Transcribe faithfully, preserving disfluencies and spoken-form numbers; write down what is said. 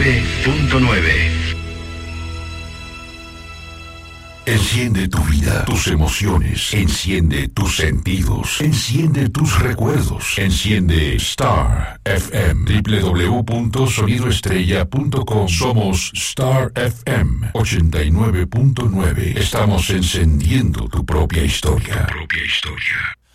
nueve punto nueve. Enciende tu vida, tus emociones, enciende tus sentidos, enciende tus recuerdos, enciende Star F M, doble u doble u doble u punto sonido estrella punto com. Somos Star F M ochenta y nueve punto nueve. Estamos encendiendo tu propia historia. Tu propia historia.